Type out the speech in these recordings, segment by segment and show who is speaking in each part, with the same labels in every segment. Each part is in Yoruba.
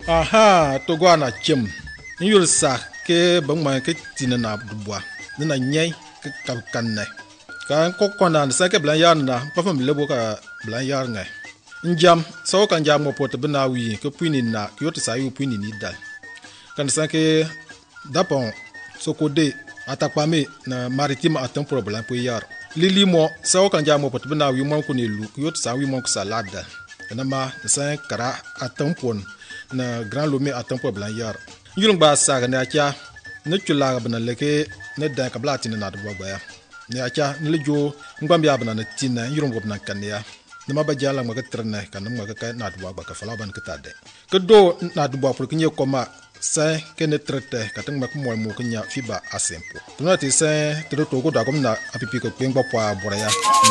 Speaker 1: Aha, Togwana Chim. You'll sa ke bangman ke tinana dubois. Nina nyai ke kalkanne. Kan kokona sa ke blanyarna, pafam lebo ka blanyarnga. Njam, so kan jam mo pot benawi ke puini na kyot sa yu puini ni dal. Kan sa ke dapon sokode atakpame na maritime atam problem po yar. Lili mo so kan jam mo pot benawi mo ko ni lu kyot sa wi mo ko salada. Nama sa kara atam pon na grand lomé atam problem yar. Yulung ba sa ga na kya ne chula bana leke ne dan ka blati na do baya. Ne acha ne lejo ngambia bana na tina yulung bobna kanya. Nama ba jala ma ka trene kan ma ka na do ba ka fala ban ka tade. Ke do na do ba pour kinye koma sa ke ne trete ka tang ma ko mo kanya fiba asempo. Tuna ti sa to to go da kom na apipi ko pengba pa boraya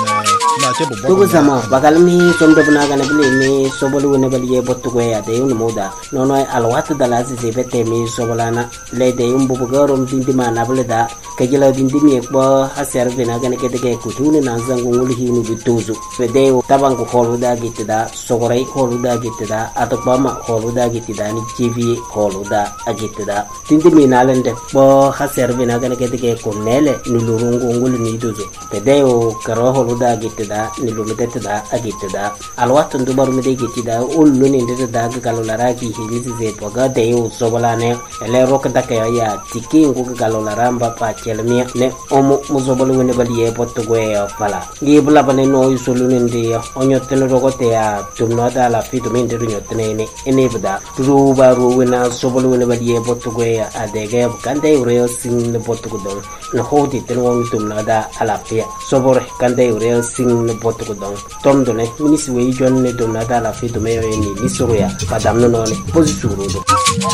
Speaker 1: na che bo.
Speaker 2: Tugu sama bakal mi som do bana kana bile mi sobolu ne bali ye botu ko ya de un moda no no alwat dala si bete mi sobolana le de un bu garom dindi ma na bale da ke jela dindi mi ko haser bena kana ke de ku tunu na zangu ngul hi nu bituzu fede tabang ko holu da gitida sogorai holu da gitida atopama holu da gitida ni tv holu da agitida dindi mi na lende bo haser bena kana ke de ko nele ni lurungu ngul ni duzu fede o karo holu da gitida ni lumete da agitida alwat ndu baru mede gitida ullu ni de da galo laraki hi ze poga de o sobolane ele rok da ke ya tiki ngu galo laramba pa chelmia ne omo muzobolu ne bali e potto go e fala ngi bula bane no yusulu ne ndi onyo teno rogote ya tumno da la fitu min de nyotene ne ene bada ru baru wena sobolu ne bali e potto go ya adege kande ure sing ne potto go don na hodi teno on tumno da ala fia sobor kande ure sing ne potto go don tom do ne minisi we jon ne tumno da la fitu me ni misuru ya padam no ne posituru do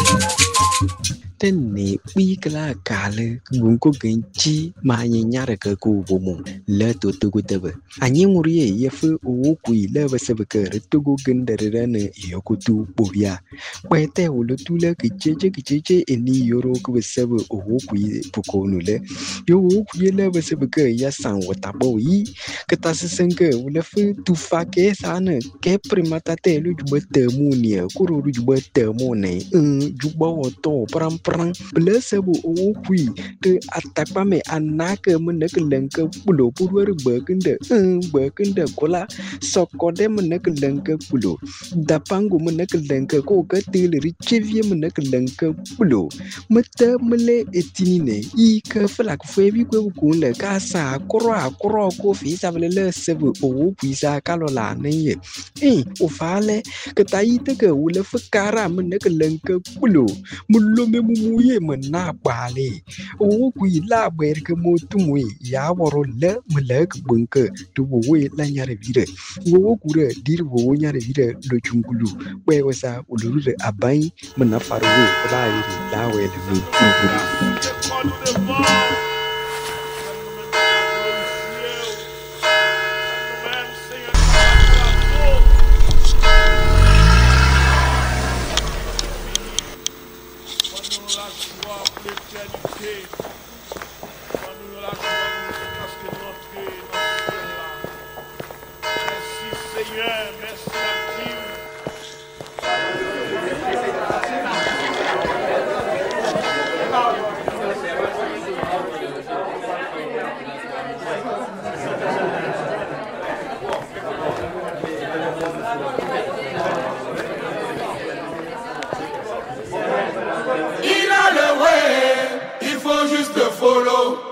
Speaker 3: Tene wikla kale gunko genchi ma nyara ka ku bomo le to tugu tebe anyi nguriye yefu o ku ile basebeke tugu gendere ne yokutu bobia kwete ulu tule kicheche eni yoro ku basebe o ku pukonu le yo ku ile basebeke ya san watabo yi katasenke ule fu tufake sana ke primata te lu jubete munia kuru jubete mone jubo to pram Blessable o qui the atakame anaka munakanka pulo purwer burkinde kola sokode munakanka pulo dapangu munakanka ko katil richevie munakanka pulo mata mele etinine I ka flak febi ko kunle kasa kro ko fi sabele sebe o pisa kalola ne o fale kataite ke wule fakara munakanka pulo mulome muye mena bale o kui la ber ke motumwe ya woro le mlek bunke to we la nyare vire wo kure dir wo nyare vire lo chungulu we wasa uluru abai mena faru ba yiri la we le
Speaker 4: Il a le way, il faut juste follow.